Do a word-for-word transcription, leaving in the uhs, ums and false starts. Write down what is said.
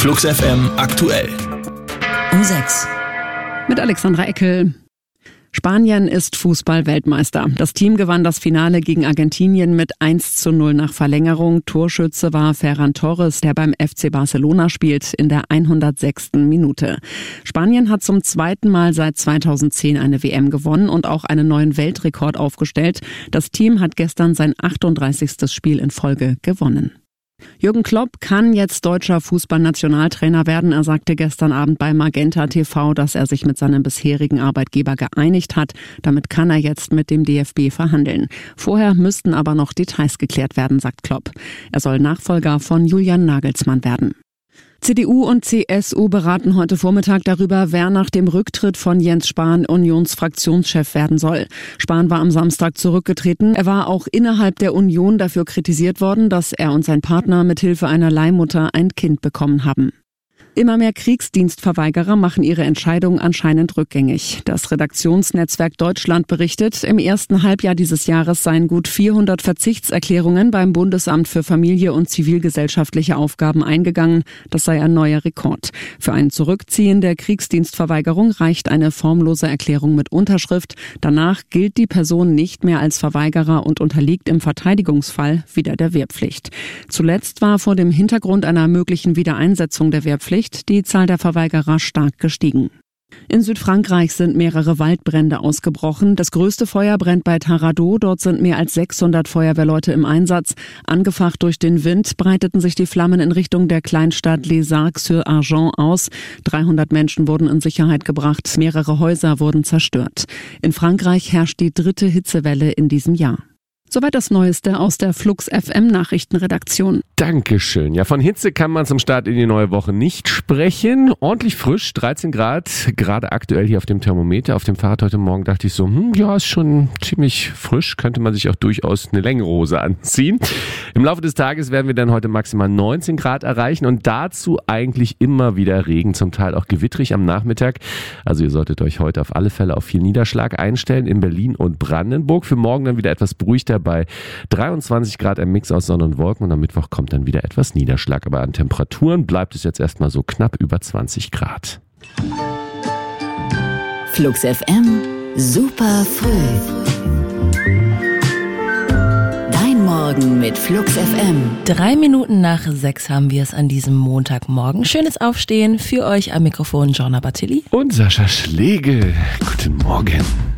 Flux F M aktuell. Um sechs. Mit Alexandra Eckel. Spanien ist Fußball-Weltmeister. Das Team gewann das Finale gegen Argentinien mit eins zu null nach Verlängerung. Torschütze war Ferran Torres, der beim F C Barcelona spielt, in der hundertsechsten Minute. Spanien hat zum zweiten Mal seit zweitausendzehn eine W M gewonnen und auch einen neuen Weltrekord aufgestellt. Das Team hat gestern sein achtunddreißigstes Spiel in Folge gewonnen. Jürgen Klopp kann jetzt deutscher Fußballnationaltrainer werden. Er sagte gestern Abend bei Magenta T V, dass er sich mit seinem bisherigen Arbeitgeber geeinigt hat. Damit kann er jetzt mit dem D F B verhandeln. Vorher müssten aber noch Details geklärt werden, sagt Klopp. Er soll Nachfolger von Julian Nagelsmann werden. C D U und C S U beraten heute Vormittag darüber, wer nach dem Rücktritt von Jens Spahn Unionsfraktionschef werden soll. Spahn war am Samstag zurückgetreten. Er war auch innerhalb der Union dafür kritisiert worden, dass er und sein Partner mithilfe einer Leihmutter ein Kind bekommen haben. Immer mehr Kriegsdienstverweigerer machen ihre Entscheidung anscheinend rückgängig. Das Redaktionsnetzwerk Deutschland berichtet, im ersten Halbjahr dieses Jahres seien gut vierhundert Verzichtserklärungen beim Bundesamt für Familie und zivilgesellschaftliche Aufgaben eingegangen. Das sei ein neuer Rekord. Für ein Zurückziehen der Kriegsdienstverweigerung reicht eine formlose Erklärung mit Unterschrift. Danach gilt die Person nicht mehr als Verweigerer und unterliegt im Verteidigungsfall wieder der Wehrpflicht. Zuletzt war vor dem Hintergrund einer möglichen Wiedereinsetzung der Wehrpflicht die Zahl der Verweigerer stark gestiegen. In Südfrankreich sind mehrere Waldbrände ausgebrochen. Das größte Feuer brennt bei Taradot. Dort sind mehr als sechshundert Feuerwehrleute im Einsatz. Angefacht durch den Wind breiteten sich die Flammen in Richtung der Kleinstadt Les Arcs-sur-Argent aus. dreihundert Menschen wurden in Sicherheit gebracht. Mehrere Häuser wurden zerstört. In Frankreich herrscht die dritte Hitzewelle in diesem Jahr. Soweit das Neueste aus der Flux F M Nachrichtenredaktion. Dankeschön. Ja, von Hitze kann man zum Start in die neue Woche nicht sprechen. Ordentlich frisch, dreizehn Grad, gerade aktuell hier auf dem Thermometer. Auf dem Fahrrad heute Morgen dachte ich so, hm, ja, ist schon ziemlich frisch. Könnte man sich auch durchaus eine längere Hose anziehen. Im Laufe des Tages werden wir dann heute maximal neunzehn Grad erreichen und dazu eigentlich immer wieder Regen, zum Teil auch gewittrig am Nachmittag. Also ihr solltet euch heute auf alle Fälle auf viel Niederschlag einstellen in Berlin und Brandenburg. Für morgen dann wieder etwas beruhigter bei dreiundzwanzig Grad, ein Mix aus Sonne und Wolken, und am Mittwoch kommt dann wieder etwas Niederschlag. Aber an Temperaturen bleibt es jetzt erstmal so knapp über zwanzig Grad. Flux F M, super früh. Dein Morgen mit Flux F M. Drei Minuten nach sechs haben wir es an diesem Montagmorgen. Schönes Aufstehen für euch am Mikrofon Gianna Battilli Und Sascha Schlegel. Guten Morgen.